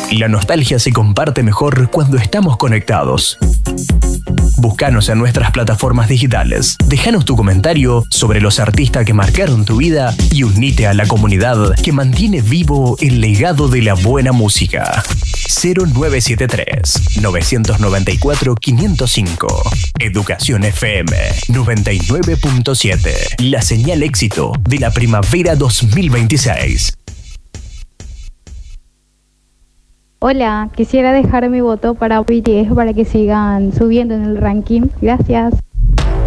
La nostalgia se comparte mejor cuando estamos conectados. Búscanos en nuestras plataformas digitales. Déjanos tu comentario sobre los artistas que marcaron tu vida y unite a la comunidad que mantiene vivo el legado de la buena música. 0973 994 505. Educación FM 99.7. La señal éxito de la primavera 2026. Hola, quisiera dejar mi voto para BTS para que sigan subiendo en el ranking. Gracias.